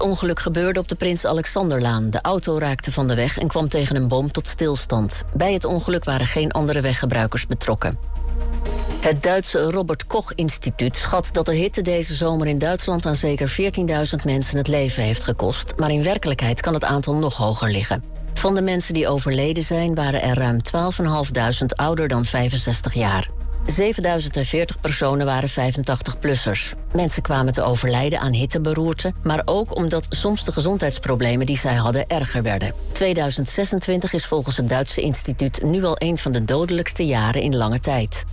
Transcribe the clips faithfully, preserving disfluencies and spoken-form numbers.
Ongeluk gebeurde op de Prins Alexanderlaan. De auto raakte van de weg en kwam tegen een boom tot stilstand. Bij het ongeluk waren geen andere weggebruikers betrokken. Het Duitse Robert Koch Instituut schat dat de hitte deze zomer in Duitsland aan zeker veertienduizend mensen het leven heeft gekost. Maar in werkelijkheid kan het aantal nog hoger liggen. Van de mensen die overleden zijn waren er ruim twaalfduizendvijfhonderd ouder dan vijfenzestig jaar. zevenduizend veertig personen waren vijfentachtig-plussers. Mensen kwamen te overlijden aan hitteberoerte, maar ook omdat soms de gezondheidsproblemen die zij hadden erger werden. tweeduizend zesentwintig is volgens het Duitse instituut nu al een van de dodelijkste jaren in lange tijd.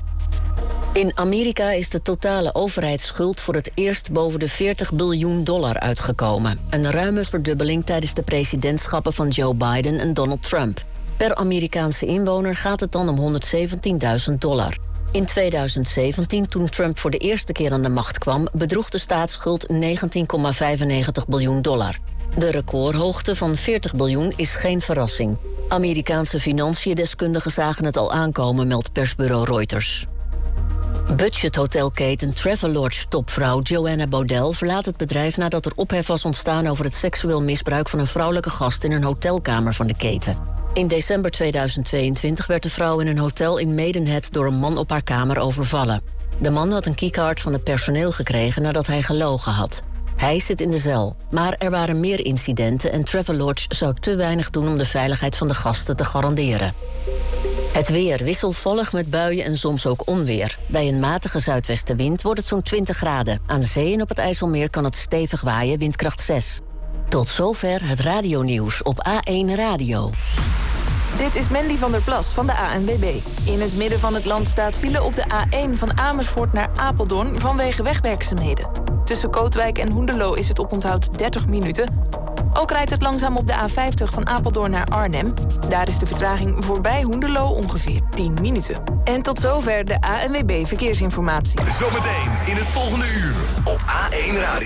In Amerika is de totale overheidsschuld voor het eerst boven de veertig biljoen dollar uitgekomen. Een ruime verdubbeling tijdens de presidentschappen van Joe Biden en Donald Trump. Per Amerikaanse inwoner gaat het dan om honderdzeventienduizend dollar. In tweeduizend zeventien, toen Trump voor de eerste keer aan de macht kwam, bedroeg de staatsschuld negentien komma vijfennegentig biljoen dollar. De recordhoogte van veertig biljoen is geen verrassing. Amerikaanse financiëndeskundigen zagen het al aankomen, meldt persbureau Reuters. Budgethotelketen Travelodge-topvrouw Joanna Bodell verlaat het bedrijf nadat er ophef was ontstaan over het seksueel misbruik van een vrouwelijke gast in een hotelkamer van de keten. In december tweeduizend tweeëntwintig werd de vrouw in een hotel in Maidenhead door een man op haar kamer overvallen. De man had een keycard van het personeel gekregen nadat hij gelogen had. Hij zit in de cel, maar er waren meer incidenten en Travelodge zou te weinig doen om de veiligheid van de gasten te garanderen. Het weer wisselvallig met buien en soms ook onweer. Bij een matige zuidwestenwind wordt het zo'n twintig graden. Aan de zee en op het IJsselmeer kan het stevig waaien, windkracht zes. Tot zover het radionieuws op A één Radio. Dit is Mandy van der Plas van de A N W B. In het midden van het land staat file op de A één van Amersfoort naar Apeldoorn vanwege wegwerkzaamheden. Tussen Kootwijk en Hoenderloo is het oponthoud dertig minuten. Ook rijdt het langzaam op de A vijftig van Apeldoorn naar Arnhem. Daar is de vertraging voorbij Hoenderloo ongeveer tien minuten. En tot zover de A N W B Verkeersinformatie. Zometeen in het volgende uur op A één Radio.